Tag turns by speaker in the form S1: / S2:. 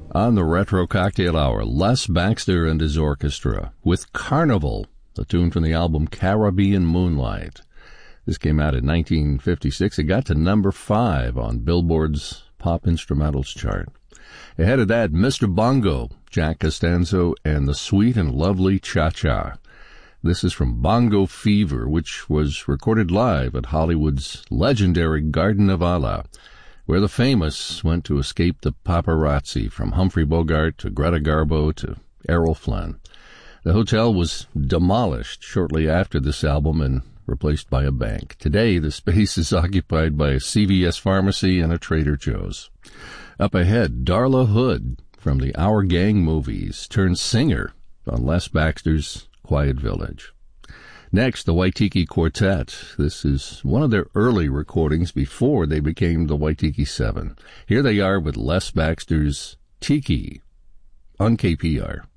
S1: On the Retro Cocktail Hour, Les Baxter and his orchestra with Carnival, a tune from the album Caribbean Moonlight. This came out in 1956. It got to number 5 on Billboard's Pop Instrumentals chart. Ahead of that, Mr. Bongo, Jack Costanzo, and the Sweet and Lovely Cha-Cha. This is from Bongo Fever, which was recorded live at Hollywood's legendary Garden of Allah, where the famous went to escape the paparazzi, from Humphrey Bogart to Greta Garbo to Errol Flynn. The hotel was demolished shortly after this album and replaced by a bank. Today, the space is occupied by a CVS pharmacy and a Trader Joe's. Up ahead, Darla Hood from the Our Gang movies turns singer on Les Baxter's Quiet Village. Next, the Waitiki Quartet. This is one of their early recordings before they became the Waitiki Seven. Here they are with Les Baxter's Tiki on KPR.